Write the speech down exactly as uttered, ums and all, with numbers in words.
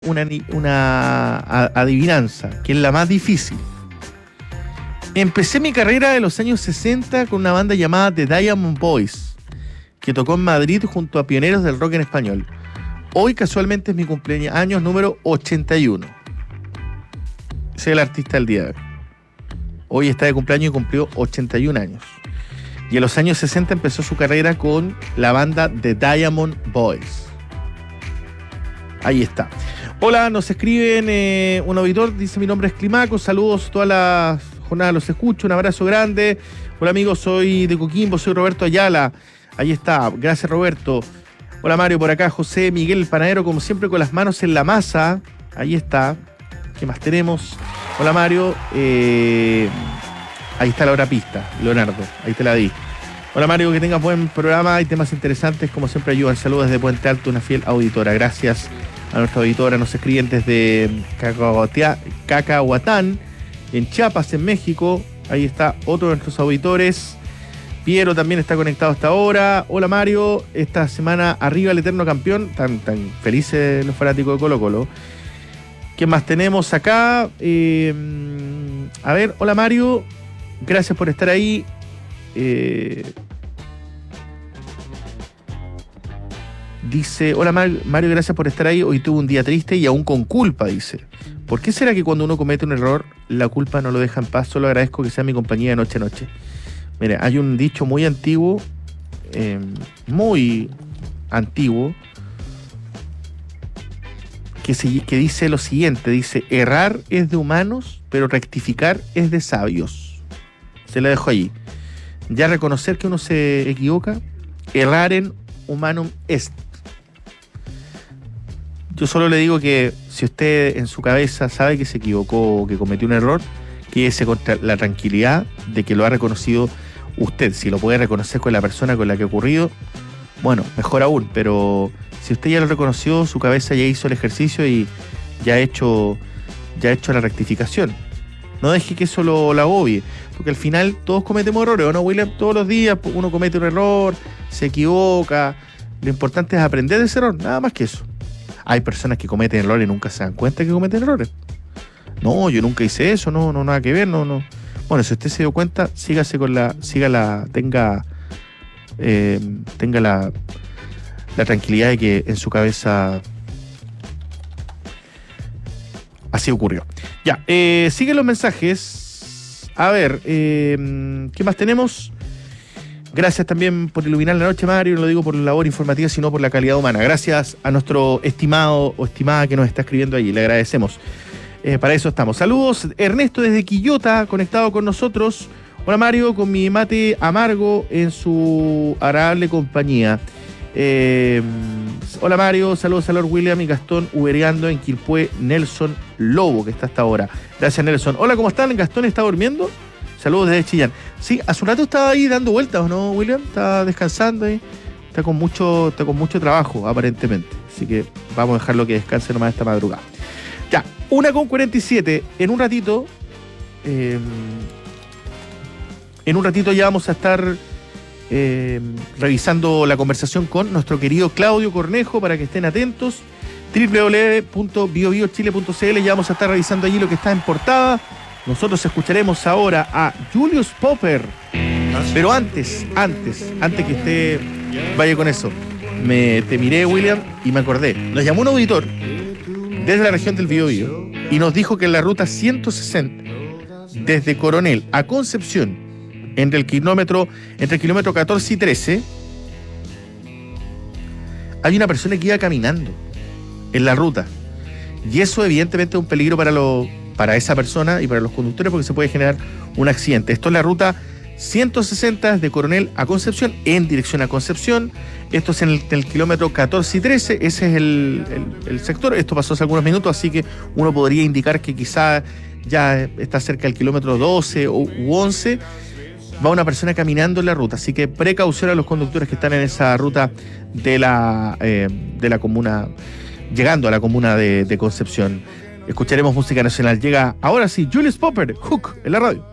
una, una adivinanza, que es la más difícil. Empecé mi carrera de los años sesenta con una banda llamada The Diamond Boys, que tocó en Madrid junto a pioneros del rock en español. Hoy casualmente es mi cumpleaños número ochenta y uno. Ese es el artista del día de hoy. Hoy está de cumpleaños y cumplió ochenta y un años. Y en los años sesenta empezó su carrera con la banda The Diamond Boys. Ahí está. Hola, nos escriben eh, un auditor, dice: mi nombre es Climaco, saludos todas las jornadas, los escucho, un abrazo grande. Hola amigos, soy de Coquimbo, soy Roberto Ayala. Ahí está, gracias Roberto. Hola Mario, por acá José Miguel el Panadero, como siempre con las manos en la masa. Ahí está. ¿Qué más tenemos? Hola Mario. Eh, ahí está la hora pista, Leonardo. Ahí te la di. Hola Mario, que tengas buen programa. Hay temas interesantes, como siempre ayudan. Saludos desde Puente Alto, una fiel auditora. Gracias a nuestra auditora. Nos escriben desde Cacahuatán, en Chiapas, en México. Ahí está otro de nuestros auditores. Piero también está conectado hasta ahora. Hola Mario, esta semana arriba el eterno campeón. Tan, tan felices los fanáticos de Colo Colo. ¿Qué más tenemos acá? Eh, a ver, hola Mario, gracias por estar ahí. Eh, dice, hola Mario, gracias por estar ahí. Hoy tuve un día triste y aún con culpa, dice. ¿Por qué será que cuando uno comete un error, la culpa no lo deja en paz? Solo agradezco que sea mi compañía de noche a noche. Mira, hay un dicho muy antiguo, eh, muy antiguo, que, se, que dice lo siguiente, dice: errar es de humanos, pero rectificar es de sabios. Se la dejo allí. Ya reconocer que uno se equivoca, erraren humanum est. Yo solo le digo que si usted en su cabeza sabe que se equivocó o que cometió un error, quédese con la tranquilidad de que lo ha reconocido usted. Si lo puede reconocer con la persona con la que ha ocurrido, bueno, mejor aún. Pero si usted ya lo reconoció, su cabeza ya hizo el ejercicio y ya ha hecho, ya ha hecho la rectificación. No deje que eso lo, lo agobie, porque al final todos cometemos errores, ¿o no, William? Todos los días uno comete un error, se equivoca. Lo importante es aprender de ese error, nada más que eso. Hay personas que cometen errores y nunca se dan cuenta que cometen errores. No, yo nunca hice eso, no, no, nada que ver, no, no. Bueno, si usted se dio cuenta, sígase con la, sígala, tenga, eh, tenga la, la tranquilidad de que en su cabeza así ocurrió. Ya, eh, siguen los mensajes. A ver, eh, ¿qué más tenemos? Gracias también por iluminar la noche, Mario. No lo digo por la labor informativa, sino por la calidad humana. Gracias a nuestro estimado o estimada que nos está escribiendo allí. Le agradecemos. Eh, para eso estamos. Saludos, Ernesto desde Quillota, conectado con nosotros. Hola Mario, con mi mate amargo en su agradable compañía. Eh, hola Mario, saludos a Lord William y Gastón ubereando en Quilpué, Nelson Lobo, que está hasta ahora. Gracias Nelson. Hola, ¿cómo están? ¿Gastón está durmiendo? Saludos desde Chillán. Sí, hace un rato estaba ahí dando vueltas, ¿no, William? Está descansando ahí. Está con mucho, está con mucho trabajo, aparentemente. Así que vamos a dejarlo que descanse nomás esta madrugada. Ya, una con cuarenta y siete. En un ratito, eh, en un ratito ya vamos a estar eh, revisando la conversación con nuestro querido Claudio Cornejo, para que estén atentos. doble u doble u doble u punto bio bio chile punto c l. Ya vamos a estar revisando allí lo que está en portada. Nosotros escucharemos ahora a Julius Popper. Pero antes, antes, antes que usted vaya con eso, me te miré, William, y me acordé. Nos llamó un auditor desde la región del Biobío y nos dijo que en la ruta ciento sesenta, desde Coronel a Concepción, entre el kilómetro, entre el kilómetro catorce y trece, hay una persona que iba caminando en la ruta. Y eso evidentemente es un peligro para, lo, para esa persona y para los conductores, porque se puede generar un accidente. Esto es la ruta ciento sesenta de Coronel a Concepción, en dirección a Concepción. Esto es en el, en el kilómetro catorce y trece, ese es el, el, el sector. Esto pasó hace algunos minutos, así que uno podría indicar que quizá ya está cerca del kilómetro doce u once. Va una persona caminando en la ruta, así que precaución a los conductores que están en esa ruta de la, eh, de la comuna, llegando a la comuna de, de Concepción. Escucharemos música nacional. Llega ahora sí Julius Popper, Hook, en la radio.